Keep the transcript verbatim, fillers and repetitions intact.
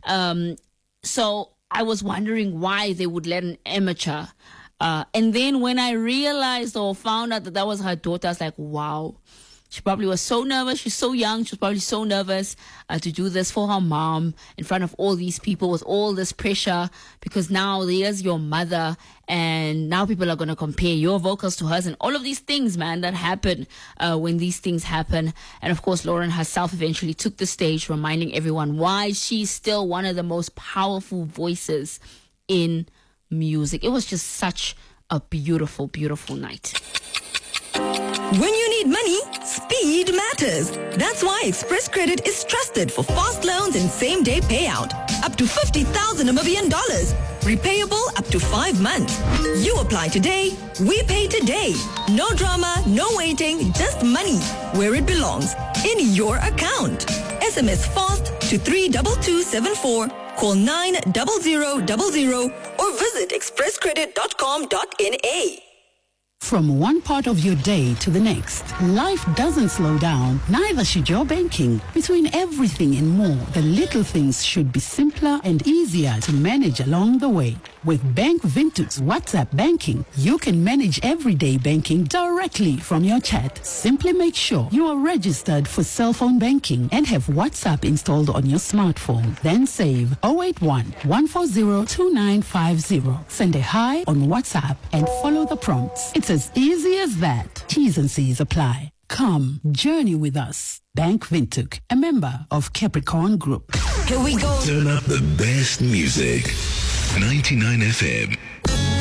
Um, so I was wondering why they would let an amateur. Uh, and then when I realized or found out that that was her daughter, I was like, wow. She probably was so nervous. She's so young. She was probably so nervous uh, to do this for her mom in front of all these people with all this pressure, because now there's your mother and now people are going to compare your vocals to hers and all of these things, man, that happen uh, when these things happen. And of course, Lauren herself eventually took the stage, reminding everyone why she's still one of the most powerful voices in music. It was just such a beautiful, beautiful night. When you need money, speed matters. That's why Express Credit is trusted for fast loans and same-day payout. Up to fifty thousand Namibian dollars. Repayable up to five months. You apply today, we pay today. No drama, no waiting, just money where it belongs, in your account. S M S FAST to three two two seven four. Call nine zero zero zero zero or visit express credit dot com dot n a. From one part of your day to the next, life doesn't slow down, neither should your banking. Between everything and more, the little things should be simpler and easier to manage along the way. With Bank Vintuk's WhatsApp banking, you can manage everyday banking directly from your chat. Simply make sure you are registered for cell phone banking and have WhatsApp installed on your smartphone. Then save zero eight one, one four zero, two nine five zero. Send a hi on WhatsApp and follow the prompts. It's as easy as that. T's and C's apply. Come, journey with us. Bank Vintuk, a member of Capricorn Group. Here we go. Turn up the best music. ninety-nine F M.